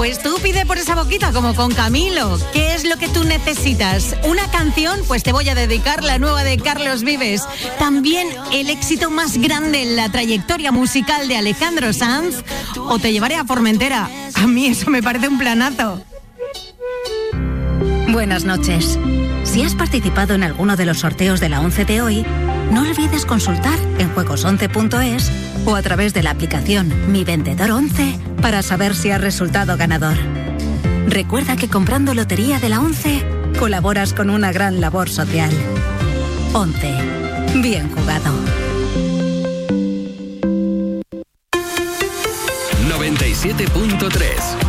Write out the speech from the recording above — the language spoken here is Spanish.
Pues tú pide por esa boquita como con Camilo. ¿Qué es lo que tú necesitas? ¿Una canción? Pues te voy a dedicar la nueva de Carlos Vives. También el éxito más grande en la trayectoria musical de Alejandro Sanz. O te llevaré a Formentera. A mí eso me parece un planazo. Buenas noches. Si has participado en alguno de los sorteos de la 11 de hoy, no olvides consultar en juegos11.es o a través de la aplicación Mi Vendedor 11 para saber si has resultado ganador. Recuerda que comprando Lotería de la 11 colaboras con una gran labor social. 11. Bien jugado. 97.3